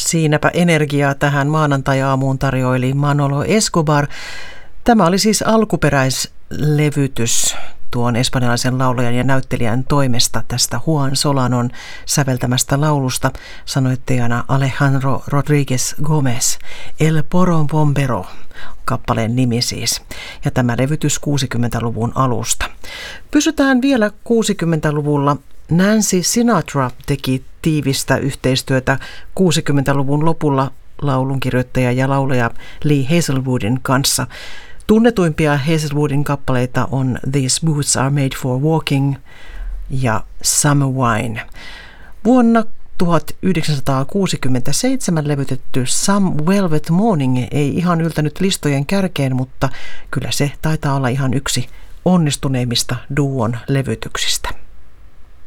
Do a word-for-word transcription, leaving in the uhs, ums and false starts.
Siinäpä energiaa tähän maanantai-aamuun tarjoili Manolo Escobar. Tämä oli siis alkuperäislevytys tuon espanjalaisen laulajan ja näyttelijän toimesta tästä Juan Solanon säveltämästä laulusta, sanoittajana Alejandro Rodríguez Gómez, El Porón Bombero, kappaleen nimi siis, ja tämä levytys kuusikymmentäluvun alusta. Pysytään vielä kuusikymmentäluvulla. Nancy Sinatra teki tiivistä yhteistyötä kuusikymmentäluvun lopulla laulunkirjoittaja ja laulaja Lee Hazelwoodin kanssa. Tunnetuimpia Hazelwoodin kappaleita on These Boots Are Made for Walking ja Summer Wine. Vuonna tuhatyhdeksänsataakuusikymmentäseitsemän levytetty Some Velvet Morning ei ihan yltänyt listojen kärkeen, mutta kyllä se taitaa olla ihan yksi onnistuneimmista duon levytyksistä.